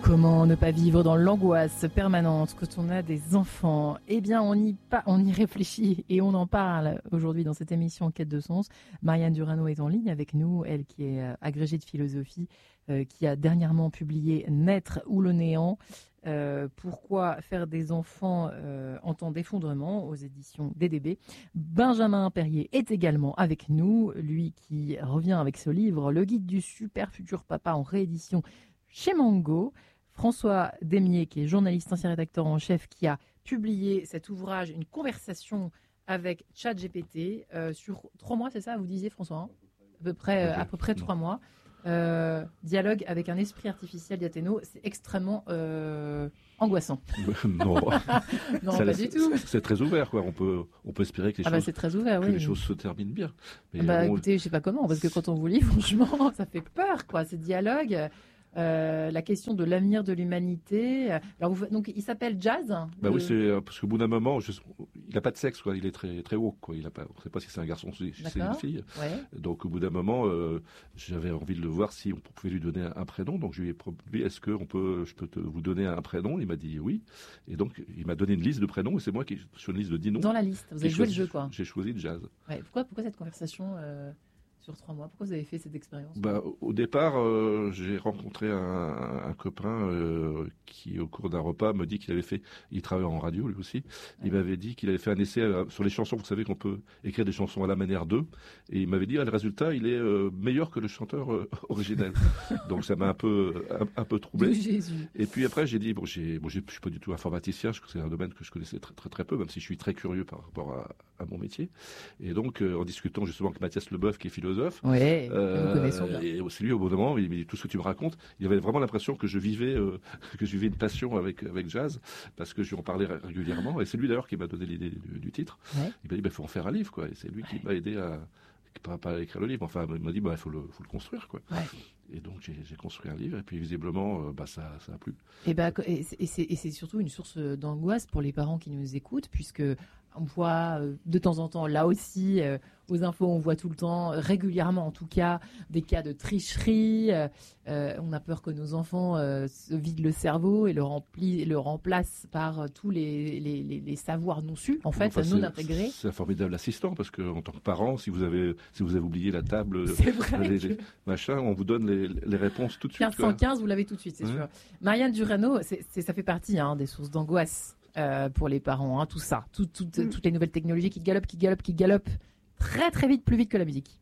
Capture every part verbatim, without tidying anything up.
Comment ne pas vivre dans l'angoisse permanente quand on a des enfants? Eh bien, on y, pa- on y réfléchit et on en parle aujourd'hui dans cette émission Quête de sens. Marianne Durano est en ligne avec nous, elle qui est euh, agrégée de philosophie, euh, qui a dernièrement publié Naître ou le néant. Euh, pourquoi faire des enfants euh, en temps d'effondrement aux éditions D D B. Benjamin Perrier est également avec nous, lui qui revient avec ce livre, Le guide du super futur papa en réédition chez Mango. François Demier, qui est journaliste, ancien rédacteur en chef, qui a publié cet ouvrage, une conversation avec ChatGPT euh, sur trois mois, c'est ça, vous disiez François, hein, à peu près, okay. à peu près trois mois. Euh, dialogue avec un esprit artificiel d'Athéno, c'est extrêmement euh, angoissant. non, non pas du tout. C'est, c'est très ouvert, quoi. On peut, on peut espérer que les, ah choses, bah c'est très ouvert, que oui. les choses se terminent bien. Mais bah bon, écoutez, je sais pas comment, parce que quand on vous lit, franchement, ça fait peur, quoi. Ces dialogues. Euh, la question de l'avenir de l'humanité. Alors, vous, donc, il s'appelle Jazz. Bah le... oui, c'est parce qu'au bout d'un moment, je, il n'a pas de sexe, quoi. Il est très très haut, quoi. Il a pas, on ne sait pas si c'est un garçon ou si c'est une fille. Ouais. Donc, au bout d'un moment, euh, j'avais envie de le voir si on pouvait lui donner un, un prénom. Donc, je lui ai proposé, est-ce que on peut, je peux te, vous donner un prénom? Il m'a dit oui. Et donc, il m'a donné une liste de prénoms et c'est moi qui sur une liste de dix noms. Dans la liste, vous avez joué choisi, le jeu, quoi. J'ai choisi Jazz. Ouais. Pourquoi, pourquoi cette conversation? Euh... Sur trois mois, pourquoi vous avez fait cette expérience? Bah, au départ, euh, j'ai rencontré un, un copain euh, qui, au cours d'un repas, me dit qu'il avait fait, il travaille en radio lui aussi, ouais. Il m'avait dit qu'il avait fait un essai euh, sur les chansons. Vous savez qu'on peut écrire des chansons à la manière d'eux, et il m'avait dit, ah, le résultat, il est euh, meilleur que le chanteur euh, originel. Donc ça m'a un peu, un, un peu troublé. Jésus. Et puis après, j'ai dit, bon, j'ai, bon, je suis pas du tout informaticien, je, c'est un domaine que je connaissais très très très peu, même si je suis très curieux par rapport à, à mon métier. Et donc, euh, en discutant justement avec Mathias Leboeuf, qui est philosophe. Ouais. Euh, nous connaissons bien. Et c'est lui, au bout d'un moment, il me dit tout ce que tu me racontes. Il avait vraiment l'impression que je vivais, euh, que je vivais une passion avec avec Jazz, parce que je lui en parlais régulièrement. Et c'est lui d'ailleurs qui m'a donné l'idée du, du titre. Ouais. Il m'a dit, bah, faut en faire un livre, quoi. Et c'est lui qui m'a aidé à pas, pas à écrire le livre. Enfin, il m'a dit, bah, il faut le, faut le construire, quoi. Ouais. Et donc j'ai, j'ai construit un livre. Et puis visiblement, euh, bah, ça, ça a plu. Et bah, et c'est, et c'est, et c'est surtout une source d'angoisse pour les parents qui nous écoutent, puisque on voit euh, de temps en temps, là aussi, euh, aux infos, on voit tout le temps, régulièrement en tout cas, des cas de tricherie. Euh, euh, on a peur que nos enfants euh, se vident le cerveau et le, rempli, le remplacent par euh, tous les, les, les, les savoirs non sus, en fait, enfin, non c'est, intégrés. C'est un formidable assistant, parce qu'en tant que parent, si vous avez, si vous avez oublié la table, vrai les, que... les machins, on vous donne les, les réponses tout de suite. quinze cent quinze, vous l'avez tout de suite, c'est ouais. sûr. Marianne Durano, c'est, c'est, ça fait partie hein, des sources d'angoisse. Euh, pour les parents, hein, tout ça, tout, tout, mm. toutes les nouvelles technologies qui galopent, qui galopent, qui galopent très très vite, plus vite que la musique.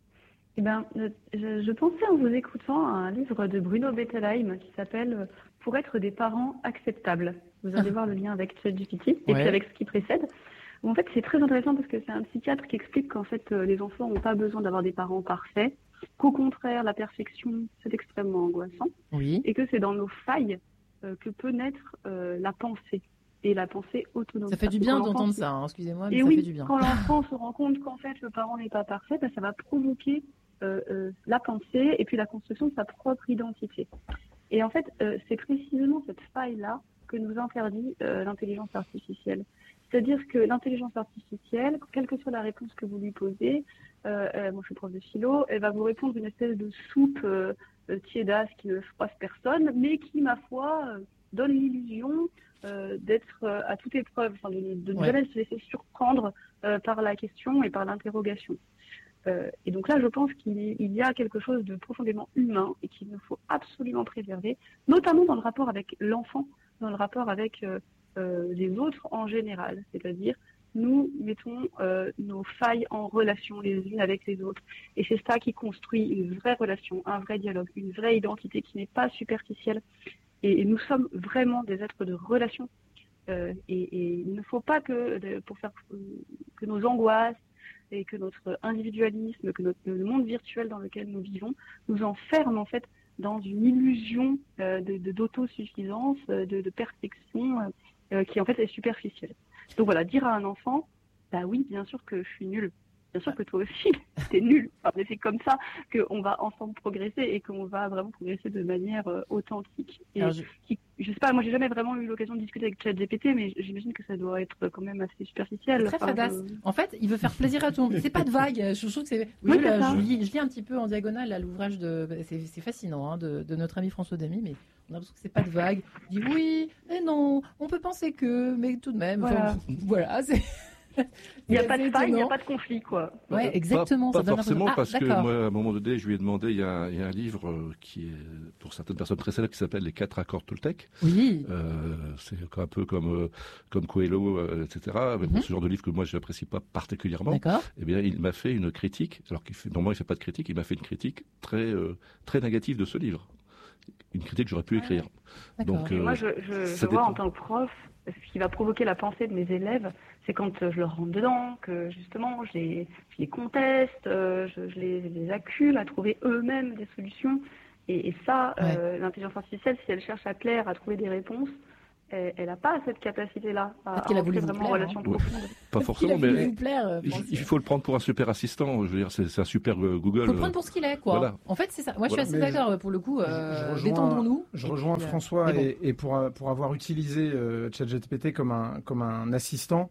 Eh ben, je, je pensais en vous écoutant à un livre de Bruno Bettelheim qui s'appelle « Pour être des parents acceptables ». Vous allez voir le lien avec ChatGPT et ouais. puis avec ce qui précède. En fait, c'est très intéressant parce que c'est un psychiatre qui explique qu'en fait, les enfants n'ont pas besoin d'avoir des parents parfaits, qu'au contraire, la perfection, c'est extrêmement angoissant, oui. et que c'est dans nos failles euh, que peut naître euh, la pensée. Et la pensée autonome. Ça fait du bien d'entendre ça, hein, excusez-moi, mais et ça oui, fait du bien. Quand l'enfant se rend compte qu'en fait le parent n'est pas parfait, ben, ça va provoquer euh, euh, la pensée et puis la construction de sa propre identité. Et en fait, euh, c'est précisément cette faille-là que nous interdit euh, l'intelligence artificielle. C'est-à-dire que l'intelligence artificielle, quelle que soit la réponse que vous lui posez, euh, euh, moi je suis prof de philo, elle va vous répondre une espèce de soupe euh, euh, tiédasse qui ne froisse personne, mais qui, ma foi, euh, donne l'illusion euh, d'être euh, à toute épreuve, enfin, de, de ne jamais ouais. se laisser surprendre euh, par la question et par l'interrogation. Euh, et donc là, je pense qu'il il y a quelque chose de profondément humain et qu'il nous faut absolument préserver, notamment dans le rapport avec l'enfant, dans le rapport avec euh, euh, les autres en général. C'est-à-dire, nous mettons euh, nos failles en relation les unes avec les autres. Et c'est ça qui construit une vraie relation, un vrai dialogue, une vraie identité qui n'est pas superficielle. Et, et nous sommes vraiment des êtres de relation. Euh, et, et il ne faut pas que, de, pour faire que nos angoisses et que notre individualisme, que notre, le monde virtuel dans lequel nous vivons, nous enferme en fait dans une illusion euh, de, de, d'autosuffisance, de, de perfection, euh, qui en fait est superficielle. Donc voilà, dire à un enfant, bah oui, bien sûr que je suis nulle, bien sûr que toi aussi, t'es nul. Enfin, mais c'est comme ça qu'on va ensemble progresser et qu'on va vraiment progresser de manière euh, authentique. Et Alors, je... Qui, je sais pas, moi j'ai jamais vraiment eu l'occasion de discuter avec ChatGPT, mais j'imagine que ça doit être quand même assez superficiel. Très Enfin, fadasse. je... En fait, il veut faire plaisir à tout le monde. C'est pas de vague. Je trouve que c'est. Oui, Oui, là, c'est ça. je, lis, je lis un petit peu en diagonale là, l'ouvrage de. C'est, c'est fascinant hein, de, de notre ami François Demy, mais on a l'impression que c'est pas de vague. Il dit oui, et non, on peut penser que, mais tout de même. Voilà. Enfin, voilà, c'est. Il n'y a pas de faille, il n'y a pas de conflit, quoi. Ouais, exactement. Pas, ça pas donne forcément, ah, parce d'accord. que moi, à un moment donné, je lui ai demandé, il y a, il y a un livre euh, qui est, pour certaines personnes très célèbres, qui s'appelle Les quatre accords Toltec. Oui. Euh, c'est un peu comme, euh, comme Coelho, euh, et cetera. Mais bon, Mhm. ce genre de livre que moi, je n'apprécie pas particulièrement. D'accord. Eh bien, il m'a fait une critique, alors qu'il fait, normalement, il ne fait pas de critique, il m'a fait une critique très, euh, très négative de ce livre. Une critique que j'aurais pu écrire. D'accord. Donc, Et euh, moi, je, je, je ça vois dépend. en tant que prof, ce qui va provoquer la pensée de mes élèves, c'est quand euh, je leur rentre dedans, que justement, je les, je les conteste, euh, je, je les, je les accule à trouver eux-mêmes des solutions. Et, et ça, euh, l'intelligence artificielle, si elle cherche à plaire, à trouver des réponses, elle n'a pas cette capacité-là à, Peut-être qu'elle a à voulu entrer vous vraiment en plaire, relation hein. Ouais. profonde. Pas Il a forcément, voulu mais vous plaire. euh, il, Francis. il faut le prendre pour un super assistant. Je veux dire, c'est, c'est un super euh, Google. Faut le prendre pour ce qu'il est, quoi. Voilà. En fait, c'est ça. Moi, je suis Voilà. assez Mais d'accord pour le coup. Je- Euh, je rejoins- détendons-nous. Je Et rejoins puis, euh, François mais bon. et, et pour, euh, pour avoir utilisé euh, ChatGPT comme un, comme un assistant,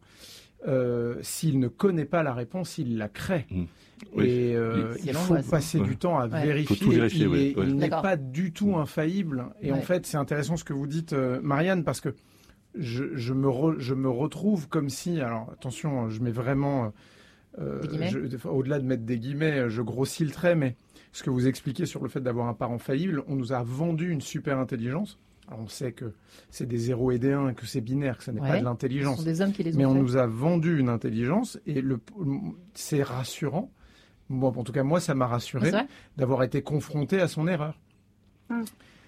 euh, s'il ne connaît pas la réponse, il la crée. Mmh. Oui. Et euh, C'est il faut l'angoisse, hein. passer Ouais. du temps à Ouais. vérifier. Faut tout vérifier, il ouais, est- ouais. il n'est D'accord. pas du tout infaillible. Et Ouais. en fait, c'est intéressant ce que vous dites, euh, Marianne, parce que je, je, me re- je me retrouve comme si, alors attention, je mets vraiment, euh, Des guillemets. je- au-delà de mettre des guillemets, je grossis le trait, mais ce que vous expliquez sur le fait d'avoir un parent faillible, on nous a vendu une super intelligence. Alors, on sait que c'est des zéros et des uns, que c'est binaire, que ce n'est Ouais. pas de Ce l'intelligence. sont des hommes qui les ont Mais on fait. nous a vendu une intelligence et le, c'est rassurant. Bon, en tout cas, moi, ça m'a rassuré C'est vrai d'avoir été confronté à son erreur. Hum.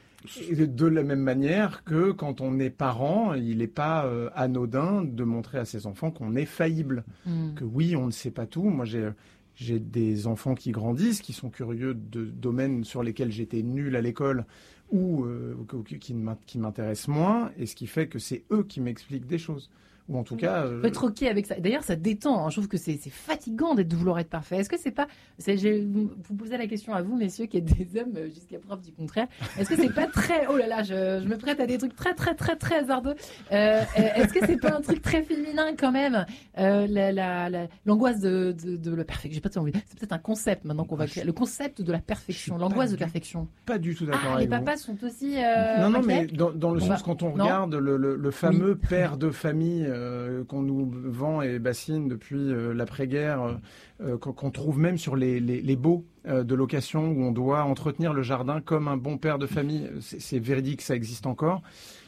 Et de- de la même manière que quand on est parent, il n'est pas euh, anodin de montrer à ses enfants qu'on est faillible. Hmm. Que oui, on ne sait pas tout. Moi, j'ai, j'ai des enfants qui grandissent, qui sont curieux de domaines sur lesquels j'étais nul à l'école ou euh, ou qui, qui m'in- qui m'intéressent moins, et ce qui fait que c'est eux qui m'expliquent des choses. Ou en tout cas... euh, Faut être ok avec ça. D'ailleurs, ça détend. hein. Je trouve que c'est c'est fatigant d'être de vouloir être parfait. Est-ce que c'est pas, c'est, je vous posez la question à vous, messieurs, qui êtes des hommes euh, jusqu'à preuve du contraire. Est-ce que c'est pas très, oh là là, je, je me prête à des trucs très très très très hasardeux. Euh, est-ce que c'est pas un truc très féminin quand même, euh, la, la, la- l'angoisse de, de, de la perfection. J'ai pas trop envie. C'est peut-être un concept maintenant qu'on va créer. Le concept de la perfection, Je suis l'angoisse pas de du- perfection. pas du tout d'accord Ah, les avec vous. papas sont aussi. Euh, non, non, inquiets mais dans, dans le On sens, va- quand on non. regarde le, le- le fameux père de famille euh, qu'on nous vend et bassine depuis euh, l'après-guerre, euh, euh, qu'on qu'on trouve même sur les, les, les baux euh, de location où on doit entretenir le jardin comme un bon père de famille, c'est c'est véridique, ça existe encore.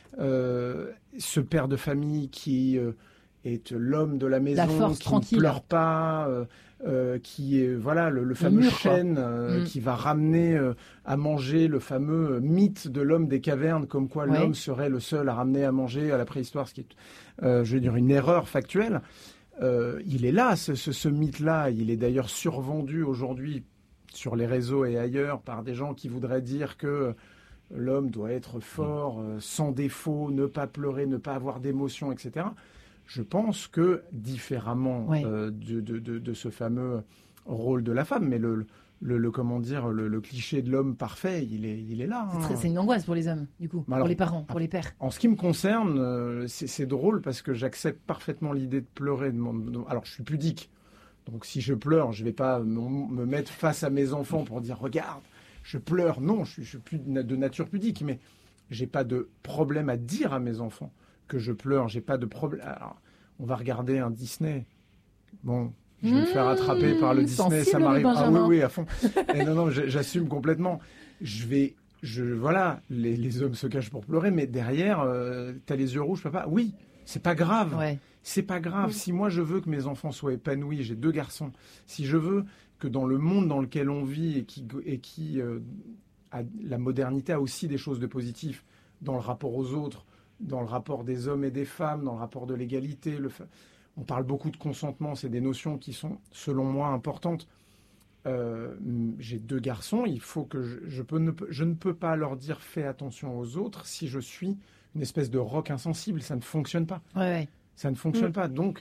Euh, ce père de famille qui euh, est l'homme de la maison, force qui tranquille. ne pleure pas, euh, euh, qui est voilà le, le fameux mûr, quoi. chêne euh, Mm. qui va ramener euh, à manger, le fameux euh, mythe de l'homme des cavernes, comme quoi Ouais. l'homme serait le seul à ramener à manger à la préhistoire, ce qui est, euh, je veux dire, une erreur factuelle. Euh, il est là, ce, ce, ce mythe-là. Il est d'ailleurs survendu aujourd'hui sur les réseaux et ailleurs par des gens qui voudraient dire que l'homme doit être fort, euh, sans défaut, ne pas pleurer, ne pas avoir d'émotion, et cetera. Je pense que différemment Ouais. euh, de, de, de, de ce fameux rôle de la femme, mais le, le, le comment dire, le, le cliché de l'homme parfait, il est, il est là. C'est, hein. très- c'est une angoisse pour les hommes, du coup, Mais alors- pour les parents, pour les pères. En ce qui me concerne, euh, c'est, c'est drôle parce que j'accepte parfaitement l'idée de pleurer. de mon- de- alors, je suis pudique. Donc, si je pleure, je ne vais pas me, me mettre face à mes enfants pour dire « Regarde, je pleure ». Non, je suis, je suis plus de de nature pudique, mais j'ai pas de problème à dire à mes enfants que je pleure. J'ai pas de problème. Alors, on va regarder un Disney. Bon, je vais me faire attraper par le Mmh, Disney, ça sensible, m'arrive. le Ah oui, Benjamin. oui, à fond. Et non, non, j'- j'assume complètement. Je vais, je, voilà, les, les hommes se cachent pour pleurer, mais derrière, euh, t'as les yeux rouges, papa. Oui, c'est pas grave. Ouais. C'est pas grave. Oui. Si moi je veux que mes enfants soient épanouis, j'ai deux garçons. Si je veux que dans le monde dans lequel on vit et qui, et qui euh, a, la modernité a aussi des choses de positif dans le rapport aux autres, dans le rapport des hommes et des femmes, dans le rapport de l'égalité. Le fa- On parle beaucoup de consentement, c'est des notions qui sont, selon moi, importantes. Euh, j'ai deux garçons, il faut que je, je, peux, ne, peux- je ne peux pas leur dire fais attention aux autres si je suis une espèce de roc insensible, ça ne fonctionne pas. Ouais, ouais. Ça ne fonctionne Mm. pas. Donc,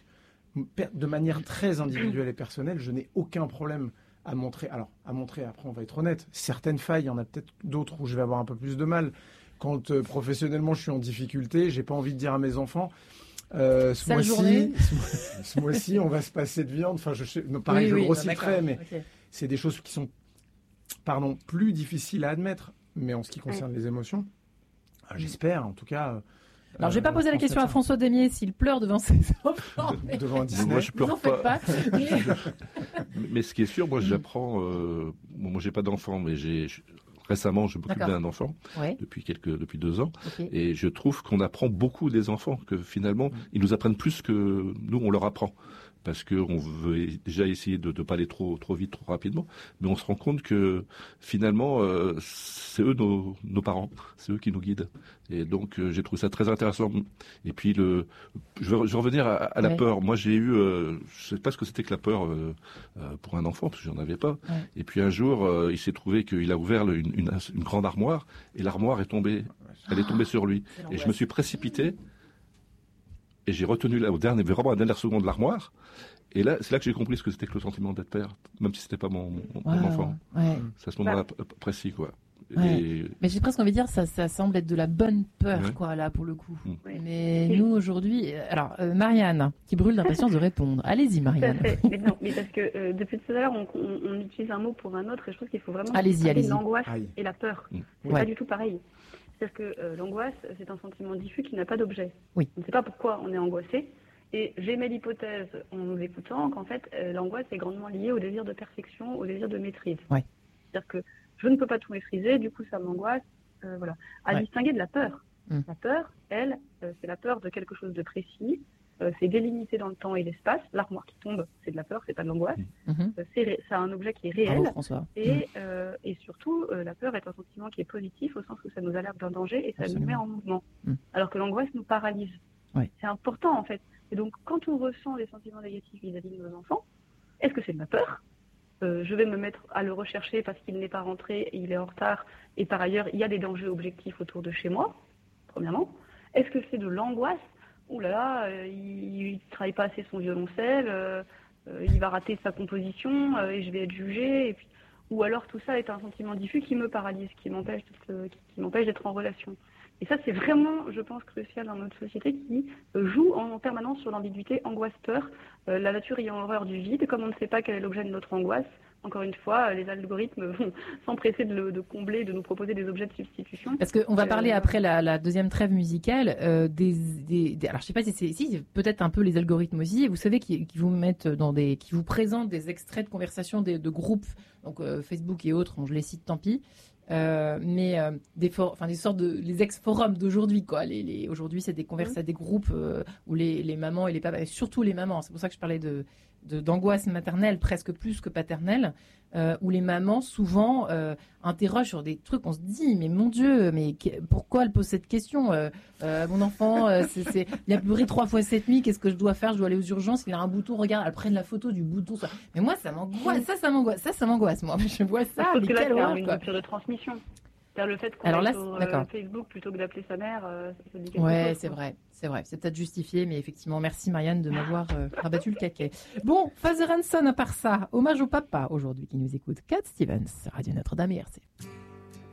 de manière très individuelle et personnelle, je n'ai aucun problème à montrer. Alors, à montrer, après, on va être honnête, certaines failles, il y en a peut-être d'autres où je vais avoir un peu plus de mal. Quand euh, professionnellement, je suis en difficulté, j'ai pas envie de dire à mes enfants, euh, ce mois-ci, ce, ce mois-ci, on va se passer de viande. Enfin, je sais, non, pareil, oui, je oui, grossis le trait, mais okay. c'est des choses qui sont, pardon, plus difficiles à admettre. Mais en ce qui concerne oui. les émotions, j'espère, en tout cas. Alors, je vais pas poser la question à François Damier s'il pleure devant ses enfants. Mais... Devant un Disney. Moi, je pleure pas. pas. mais... mais ce qui est sûr, moi, j'apprends. Euh... Bon, moi, j'ai pas d'enfant, mais j'ai récemment, je m'occupe d'un enfant ouais. depuis quelques, depuis deux ans, okay. et je trouve qu'on apprend beaucoup des enfants, que finalement, mmh. ils nous apprennent plus que nous, on leur apprend. Parce qu'on veut déjà essayer de ne pas aller trop, trop vite, trop rapidement, mais on se rend compte que finalement, euh, c'est eux nos, nos parents, c'est eux qui nous guident. Et donc, euh, j'ai trouvé ça très intéressant. Et puis, le, je, vais, je vais revenir à, à la ouais. peur. Moi, j'ai eu, euh, je ne sais pas ce que c'était que la peur euh, euh, pour un enfant, parce que j'en avais pas. Ouais. Et puis un jour, euh, il s'est trouvé qu'il a ouvert le, une, une, une grande armoire, et l'armoire est tombée, elle est tombée sur lui. Et je me suis précipité. Et j'ai retenu là, au dernier, vraiment à la dernière seconde de l'armoire. Et là, c'est là que j'ai compris ce que c'était que le sentiment d'être père, même si c'était pas mon, mon, wow, mon enfant. Ouais. C'est à ce moment-là bah. précis, quoi. Ouais. Et... Mais j'ai presque envie de dire, ça, ça semble être de la bonne peur, ouais. quoi, là, pour le coup. Mm. Mais oui. nous, aujourd'hui... Alors, euh, Marianne, qui brûle d'impatience de répondre. Allez-y, Marianne. Mais non, mais parce que euh, depuis tout à l'heure, on, on, on utilise un mot pour un autre, et je trouve qu'il faut vraiment... Allez-y, allez-y. L'angoisse et la peur. Mm. C'est ouais. pas du tout pareil. C'est-à-dire que euh, l'angoisse, c'est un sentiment diffus qui n'a pas d'objet. Oui. On ne sait pas pourquoi on est angoissé. Et j'émets l'hypothèse, en nous écoutant, qu'en fait, euh, l'angoisse est grandement liée au désir de perfection, au désir de maîtrise. Ouais. C'est-à-dire que je ne peux pas tout maîtriser, du coup, ça m'angoisse. Euh, voilà. À ouais. distinguer de la peur. Mm. La peur, elle, euh, c'est la peur de quelque chose de précis. Euh, c'est délimité dans le temps et l'espace. L'armoire qui tombe, c'est de la peur, c'est pas de l'angoisse. Mm-hmm. Euh, c'est ré- ça a un objet qui est réel. Bravo, François. Et, mm. euh, et surtout, euh, la peur est un sentiment qui est positif au sens où ça nous alerte d'un danger et ça Absolument. nous met en mouvement. Mm. Alors que l'angoisse nous paralyse. Ouais. C'est important, en fait. Et donc, quand on ressent des sentiments négatifs vis-à-vis de nos enfants, est-ce que c'est de la peur ? euh, Je vais me mettre à le rechercher parce qu'il n'est pas rentré et il est en retard. Et par ailleurs, il y a des dangers objectifs autour de chez moi, premièrement. Est-ce que c'est de l'angoisse ? Ouh là là, euh, il ne travaille pas assez son violoncelle, euh, euh, il va rater sa composition euh, et je vais être jugée. Et puis... Ou alors, tout ça est un sentiment diffus qui me paralyse, qui m'empêche, de, qui, qui m'empêche d'être en relation. Et ça, c'est vraiment, je pense, crucial dans notre société qui joue en permanence sur l'ambiguïté angoisse-peur. Euh, la nature ayant horreur du vide, comme on ne sait pas quel est l'objet de notre angoisse, encore une fois, les algorithmes vont s'empresser de, le, de combler, de nous proposer des objets de substitution. Parce qu'on va parler euh... après la, la deuxième trêve musicale euh, des, des, des... Alors, je sais pas si c'est... Si, peut-être un peu les algorithmes aussi. Vous savez, qui, qui vous mettent dans des... qui vous présentent des extraits de conversations de, de groupes, donc euh, Facebook et autres, je les cite, tant pis. Euh, mais euh, des, for- enfin, des sortes de les ex-forums d'aujourd'hui, quoi. Les, les, aujourd'hui, c'est des conversations, mmh. des groupes euh, où les, les mamans et les papas, et surtout les mamans, c'est pour ça que je parlais de, de, d'angoisse maternelle, presque plus que paternelle, euh, où les mamans, souvent, euh, interrogent sur des trucs, on se dit, mais mon Dieu, mais que, pourquoi elle pose cette question euh, euh, Mon enfant, euh, c'est, c'est, il a pleuré trois fois cette nuit, qu'est-ce que je dois faire ? Je dois aller aux urgences, il a un bouton, regarde, elles prennent la photo du bouton. Ça. Mais moi, ça m'angoisse, ça, ça m'angoisse, ça, ça m'angoisse, moi. Je vois ça, mais mais quelle horreur, une quoi. rupture de transmission. C'est-à-dire le fait qu'on Alors là, est sur euh, Facebook plutôt que d'appeler sa mère, euh, ça dit quelque ouais, chose. c'est vrai, c'est vrai. C'est peut-être justifié, mais effectivement, merci Marianne de m'avoir euh, rabattu le caquet. Bon, Father and Son, à part ça, hommage au papa aujourd'hui qui nous écoute. Cat Stevens, Radio Notre-Dame et R C.